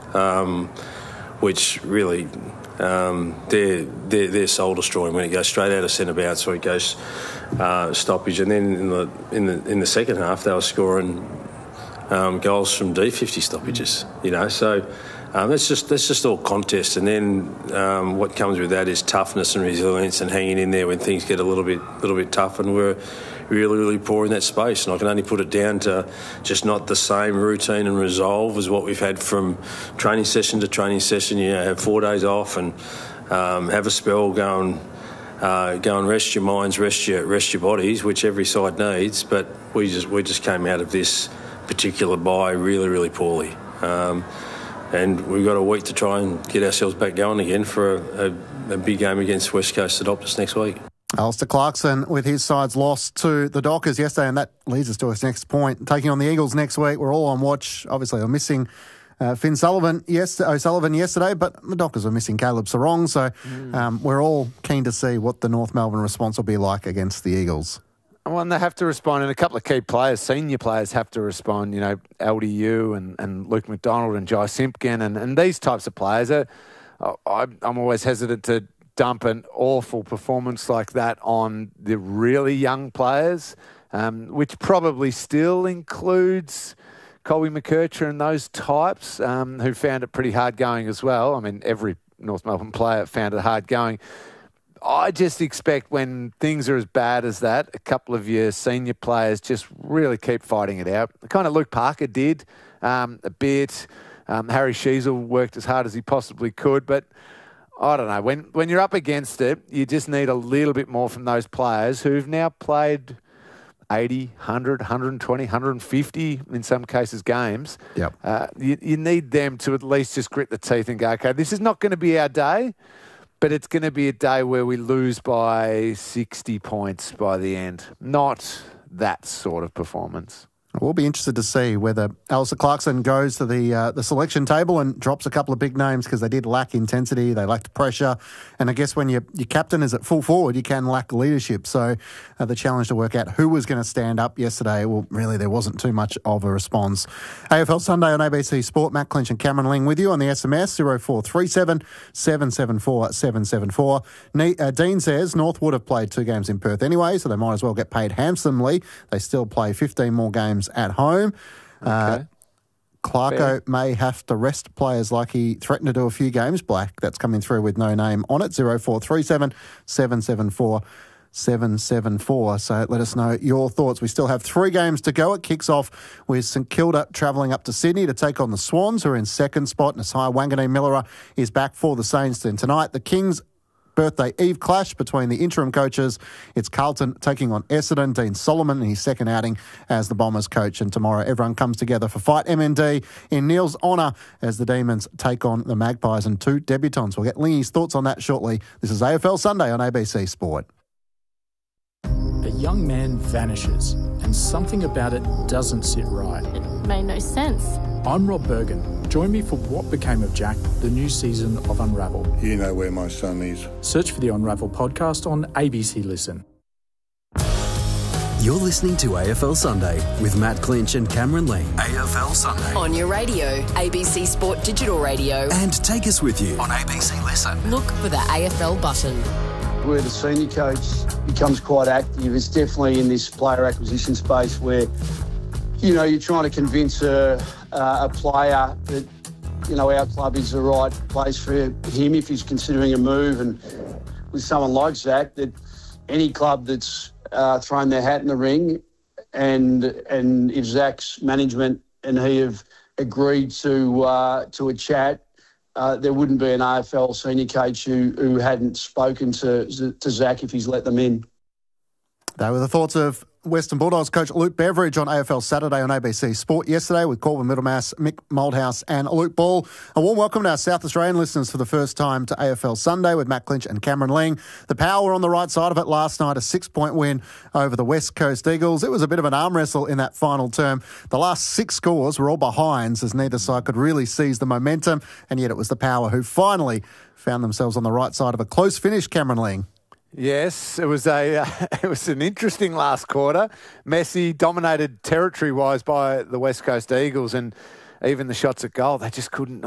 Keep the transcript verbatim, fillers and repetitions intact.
um, which really um, they're, they're, they're soul-destroying when it goes straight out of centre bounce or it goes uh, stoppage. And then in the in the in the second half, they were scoring um, goals from D fifty stoppages. You know, so. Um, that's just that's just all contest, and then um, what comes with that is toughness and resilience and hanging in there when things get a little bit little bit tough. And we're really really poor in that space. And I can only put it down to just not the same routine and resolve as what we've had from training session to training session. You know, have four days off and um, have a spell, go and uh, go and rest your minds, rest your rest your bodies, which every side needs. But we just we just came out of this particular bye really really poorly. Um, And we've got a week to try and get ourselves back going again for a, a, a big game against West Coast Adopters next week. Alistair Clarkson with his side's loss to the Dockers yesterday, and that leads us to his next point. Taking on the Eagles next week, we're all on watch. Obviously, I'm missing uh, Finn Sullivan yes, O'Sullivan yesterday, but the Dockers are missing Caleb Sarong, so mm. um, we're all keen to see what the North Melbourne response will be like against the Eagles. Well, and they have to respond, and a couple of key players, senior players, have to respond. You know, L D U and, and Luke McDonald and Jai Simpkin and, and these types of players. Are, I, I'm always hesitant to dump an awful performance like that on the really young players, um, which probably still includes Colby McKercher and those types um, who found it pretty hard going as well. I mean, every North Melbourne player found it hard going. I just expect when things are as bad as that, a couple of your senior players just really keep fighting it out. Kind of Luke Parker did um, a bit. Um, Harry Sheasel worked as hard as he possibly could. But I don't know. When, when you're up against it, you just need a little bit more from those players who've now played eighty, one hundred, one twenty, one fifty, in some cases, games. Yep. Uh, you, you need them to at least just grit the teeth and go, okay, this is not going to be our day. But it's going to be a day where we lose by sixty points by the end. Not that sort of performance. We'll be interested to see whether Alistair Clarkson goes to the uh, the selection table and drops a couple of big names because they did lack intensity, they lacked pressure. And I guess when your, your captain is at full forward, you can lack leadership. So uh, the challenge to work out who was going to stand up yesterday, well, really there wasn't too much of a response. A F L Sunday on A B C Sport. Matt Clinch and Cameron Ling with you on the S M S, zero four three seven, seven seven four, seven seven four. Ne- uh, Dean says North would have played two games in Perth anyway, so they might as well get paid handsomely. They still play fifteen more games at home. Okay. Uh, Clarko Fair. may have to rest players like he threatened to do a few games. Black, that's coming through with no name on it. zero four three seven, seven seven four, seven seven four. So let us know your thoughts. We still have three games to go. It kicks off with St Kilda travelling up to Sydney to take on the Swans, who are in second spot. Nasiah Wanganeen-Millera is back for the Saints. Then tonight, the Kings birthday eve clash between the interim coaches. It's Carlton taking on Essendon. Dean Solomon in his second outing as the Bombers coach. And tomorrow everyone comes together for Fight M N D in Neil's honour as the Demons take on the Magpies and two debutants. We'll get Lingy's thoughts on that shortly. This is A F L Sunday on A B C Sport. A young man vanishes and something about it doesn't sit right. It made no sense. I'm Rob Bergen. Join me for What Became of Jack, the new season of Unravel. You know where my son is. Search for the Unravel podcast on A B C Listen. You're listening to A F L Sunday with Matt Clinch and Cameron Ling. A F L Sunday. On your radio, A B C Sport Digital Radio. And take us with you on A B C Listen. Look for the A F L button. Where the senior coach becomes quite active, it's definitely in this player acquisition space where, you know, you're trying to convince a, uh, a player that, you know, our club is the right place for him if he's considering a move. And with someone like Zach, that any club that's uh, thrown their hat in the ring, and and if Zach's management and he have agreed to uh, to a chat, uh, there wouldn't be an A F L senior coach who, who hadn't spoken to, to Zach if he's let them in. They were the thoughts of Western Bulldogs coach Luke Beveridge on A F L Saturday on A B C Sport yesterday with Corbin Middlemass, Mick Moldhouse and Luke Ball. A warm welcome to our South Australian listeners for the first time to A F L Sunday with Matt Clinch and Cameron Ling. The Power were on the right side of it last night, a six-point win over the West Coast Eagles. It was a bit of an arm wrestle in that final term. The last six scores were all behinds as neither side could really seize the momentum, and yet it was the Power who finally found themselves on the right side of a close finish, Cameron Ling. Yes, it was a uh, it was an interesting last quarter. Messi dominated territory-wise by the West Coast Eagles, and even the shots at goal, they just couldn't